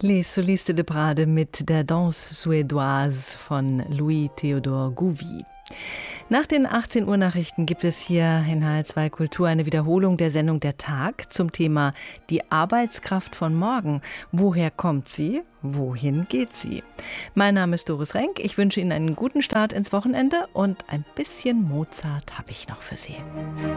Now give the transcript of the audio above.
Les Solistes de Prade mit der Danse Suédoise von Louis-Théodore Gouvi. Nach den 18 Uhr Nachrichten gibt es hier in HR2 Kultur eine Wiederholung der Sendung Der Tag zum Thema die Arbeitskraft von morgen. Woher kommt sie? Wohin geht sie? Mein Name ist Doris Renk. Ich wünsche Ihnen einen guten Start ins Wochenende und ein bisschen Mozart habe ich noch für Sie.